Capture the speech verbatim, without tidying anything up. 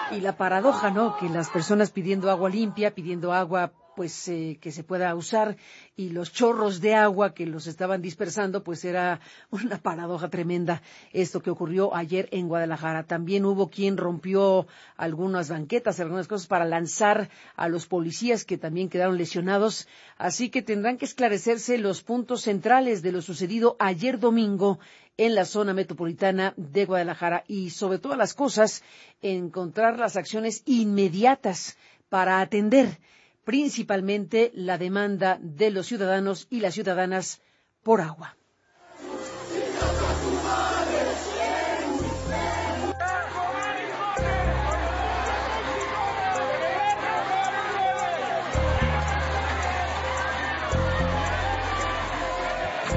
Y la paradoja, ¿no? Que las personas pidiendo agua limpia, pidiendo agua pues eh, que se pueda usar, y los chorros de agua que los estaban dispersando, pues era una paradoja tremenda esto que ocurrió ayer en Guadalajara. También hubo quien rompió algunas banquetas, algunas cosas para lanzar a los policías que también quedaron lesionados, así que tendrán que esclarecerse los puntos centrales de lo sucedido ayer domingo en la zona metropolitana de Guadalajara y, sobre todas las cosas, encontrar las acciones inmediatas para atender principalmente la demanda de los ciudadanos y las ciudadanas por agua.